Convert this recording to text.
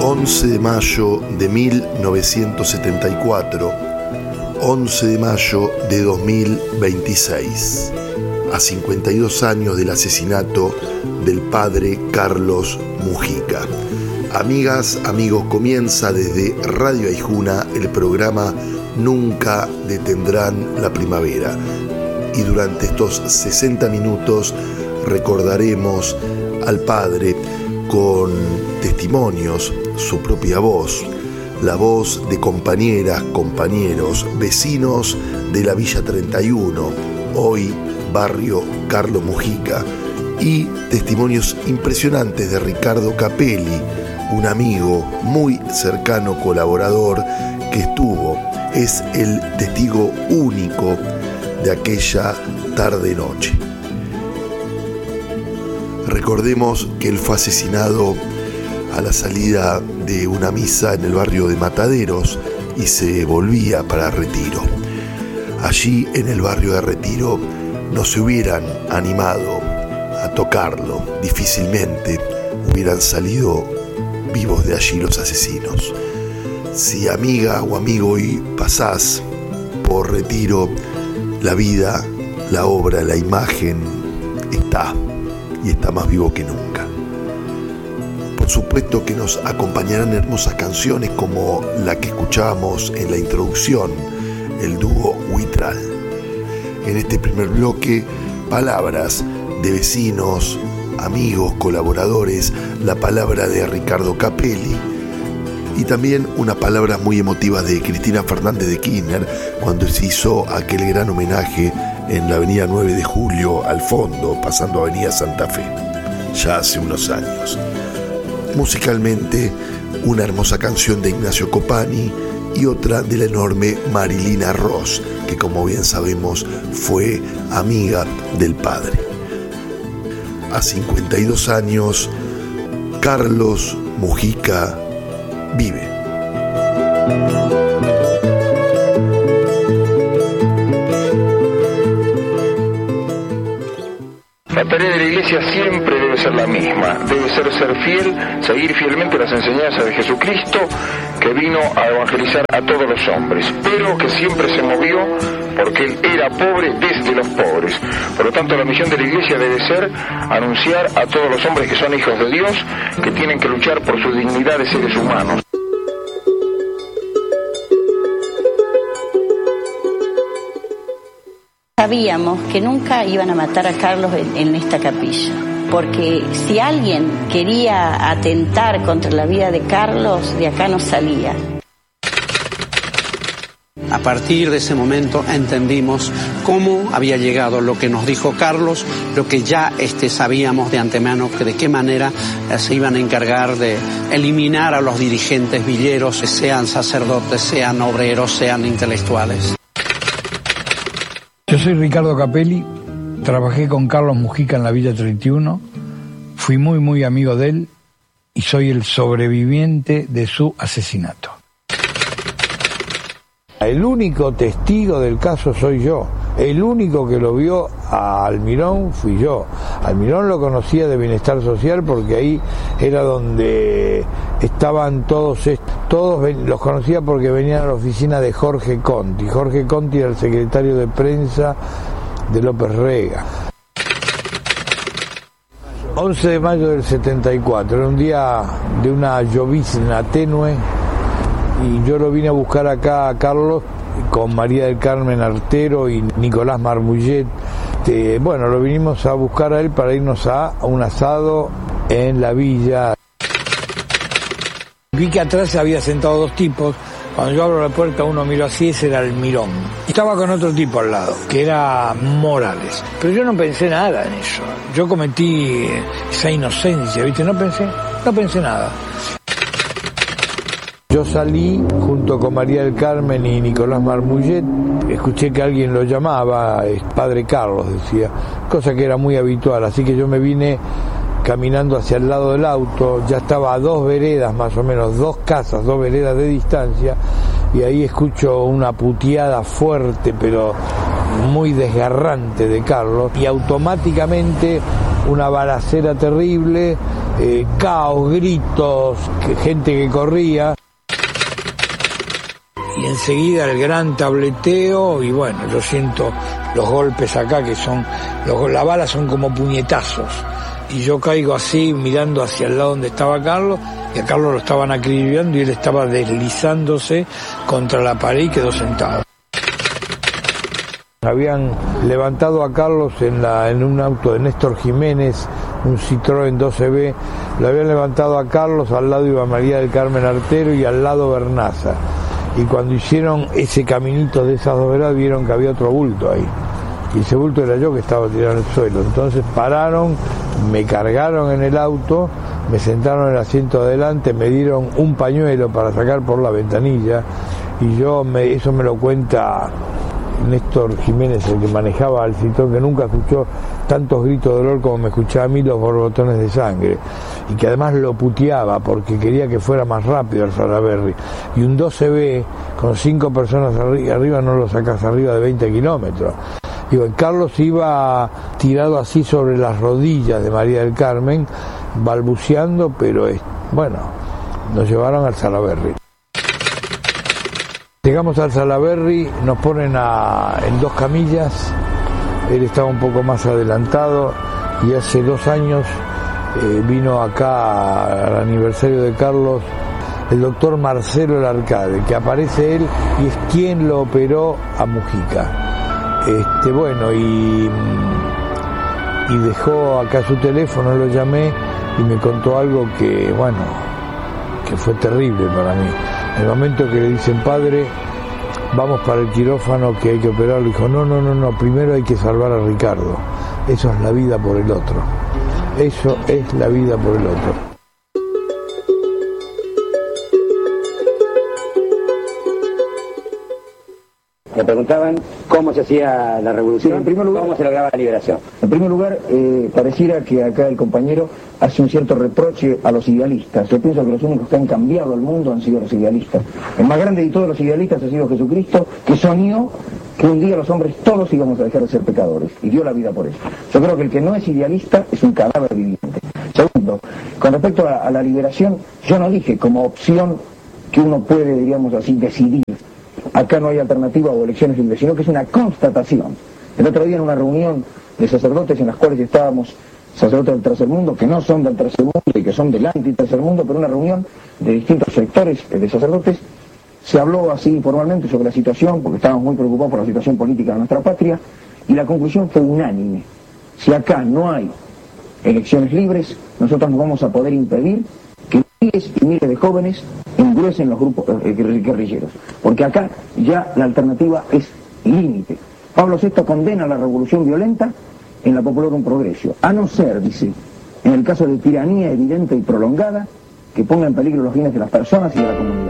11 de mayo de 1974, 11 de mayo de 2026, a 52 años del asesinato del padre Carlos Mujica. Amigas, amigos, comienza desde Radio Aijuna el programa Nunca detendrán la primavera. Y durante estos 60 minutos recordaremos al padre con testimonios, su propia voz, la voz de compañeras, compañeros, vecinos de la Villa 31, hoy barrio Carlos Mujica, y testimonios impresionantes de Ricardo Capelli, un amigo muy cercano, colaborador, que es el testigo único de aquella tarde-noche. Recordemos que él fue asesinado a la salida de una misa en el barrio de Mataderos y se volvía para Retiro. Allí en el barrio de Retiro no se hubieran animado a tocarlo, difícilmente hubieran salido vivos de allí los asesinos. Si amiga o amigo hoy pasás por Retiro, la vida, la obra, la imagen está más vivo que nunca. Por supuesto que nos acompañarán hermosas canciones como la que escuchábamos en la introducción, el dúo Huitral. En este primer bloque, palabras de vecinos, amigos, colaboradores, la palabra de Ricardo Capelli y también una palabra muy emotiva de Cristina Fernández de Kirchner cuando se hizo aquel gran homenaje en la avenida 9 de Julio al fondo, pasando avenida Santa Fe, ya hace unos años. Musicalmente, una hermosa canción de Ignacio Copani y otra de la enorme Marilina Ross, que como bien sabemos fue amiga del padre. A 52 años, Carlos Mujica vive. La tarea de la Iglesia siempre debe ser la misma, debe ser fiel, seguir fielmente las enseñanzas de Jesucristo, que vino a evangelizar a todos los hombres, pero que siempre se movió porque Él era pobre desde los pobres. Por lo tanto, la misión de la Iglesia debe ser anunciar a todos los hombres que son hijos de Dios, que tienen que luchar por su dignidad de seres humanos. Sabíamos que nunca iban a matar a Carlos en esta capilla, porque si alguien quería atentar contra la vida de Carlos, de acá no salía. A partir de ese momento entendimos cómo había llegado lo que nos dijo Carlos, lo que ya sabíamos de antemano, que de qué manera se iban a encargar de eliminar a los dirigentes villeros, sean sacerdotes, sean obreros, sean intelectuales. Yo soy Ricardo Capelli, trabajé con Carlos Mujica en la Villa 31, fui muy amigo de él y soy el sobreviviente de su asesinato. El único testigo del caso soy yo, el único que lo vio a Almirón fui yo. Almirón lo conocía de Bienestar Social porque ahí era donde estaban todos los conocía porque venían a la oficina de Jorge Conti. Jorge Conti era el secretario de prensa de López Rega. 11 de mayo del 74, era un día de una llovizna tenue y yo lo vine a buscar acá a Carlos con María del Carmen Artero y Nicolás Marmullet. Lo vinimos a buscar a él para irnos a un asado en la villa. Vi que atrás se había sentado dos tipos. Cuando yo abro la puerta, uno miró así, ese era Almirón. Estaba con otro tipo al lado, que era Morales. Pero yo no pensé nada en eso. Yo cometí esa inocencia, ¿viste? No pensé nada. Yo salí junto con María del Carmen y Nicolás Marmullet, escuché que alguien lo llamaba, Padre Carlos decía, cosa que era muy habitual, así que yo me vine caminando hacia el lado del auto, ya estaba a 2 veredas más o menos, 2 casas, 2 veredas de distancia, y ahí escucho una puteada fuerte pero muy desgarrante de Carlos, y automáticamente una balacera terrible, caos, gritos, gente que corría. Y enseguida el gran tableteo, y bueno, yo siento los golpes acá que son, las balas son como puñetazos, y yo caigo así mirando hacia el lado donde estaba Carlos, y a Carlos lo estaban acribillando y él estaba deslizándose contra la pared y quedó sentado. Habían levantado a Carlos en un auto de Néstor Jiménez, un Citroën 12B, lo habían levantado a Carlos, al lado iba María del Carmen Artero y al lado Bernaza. Y cuando hicieron ese caminito de esas dos veredas vieron que había otro bulto ahí. Y ese bulto era yo que estaba tirado en el suelo. Entonces pararon, me cargaron en el auto, me sentaron en el asiento de adelante, me dieron un pañuelo para sacar por la ventanilla. Y eso me lo cuenta Néstor Jiménez, el que manejaba el Citroën, que nunca escuchó tantos gritos de dolor como me escuchaba a mí, los borbotones de sangre, y que además lo puteaba porque quería que fuera más rápido el Salaberry, y un 12B con 5 personas arriba no lo sacas arriba de 20 kilómetros. Digo, Carlos iba tirado así sobre las rodillas de María del Carmen, balbuceando, pero bueno, nos llevaron al Salaberry. Llegamos al Salaberry, nos ponen en 2 camillas, él estaba un poco más adelantado y hace 2 años vino acá al aniversario de Carlos el doctor Marcelo Larcade, que aparece él y es quien lo operó a Mujica. Bueno, y dejó acá su teléfono, lo llamé y me contó algo que, bueno, que fue terrible para mí. En el momento que le dicen, padre, vamos para el quirófano que hay que operarlo, dijo, no, primero hay que salvar a Ricardo. Eso es la vida por el otro. Eso es la vida por el otro. Me preguntaban cómo se hacía la revolución, sí, en primer lugar, cómo se lograba la liberación. En primer lugar, pareciera que acá el compañero hace un cierto reproche a los idealistas. Yo pienso que los únicos que han cambiado el mundo han sido los idealistas. El más grande de todos los idealistas ha sido Jesucristo, que soñó que un día los hombres todos íbamos a dejar de ser pecadores, y dio la vida por eso. Yo creo que el que no es idealista es un cadáver viviente. Segundo, con respecto a la liberación, yo no dije como opción que uno puede, diríamos así, decidir. Acá no hay alternativa o elecciones libres, sino que es una constatación. El otro día en una reunión de sacerdotes en las cuales estábamos sacerdotes del tercer mundo, que no son del tercer mundo y que son del anti-tercer mundo, pero una reunión de distintos sectores de sacerdotes, se habló así informalmente sobre la situación, porque estábamos muy preocupados por la situación política de nuestra patria, y la conclusión fue unánime. Si acá no hay elecciones libres, nosotros no vamos a poder impedir que miles y miles de jóvenes engruesen los grupos guerrilleros, porque acá ya la alternativa es límite. Pablo VI condena la revolución violenta en la Populorum Progressio, a no ser, dice, en el caso de tiranía evidente y prolongada, que ponga en peligro los bienes de las personas y de la comunidad.